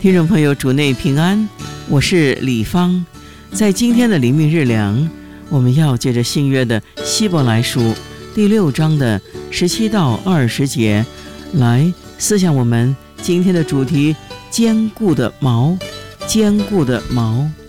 听众朋友，主内平安，我是李芳。在今天的灵命日粮，我们要借着新约的希伯来书第6章的17到20节来思想我们今天的主题：坚固的锚。坚固的锚。